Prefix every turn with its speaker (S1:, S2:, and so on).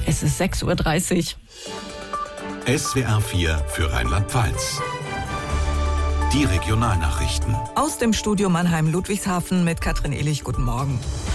S1: Es ist 6:30 Uhr.
S2: SWR 4 für Rheinland-Pfalz. Die Regionalnachrichten.
S3: Aus dem Studio Mannheim-Ludwigshafen mit Katrin Illich. Guten Morgen.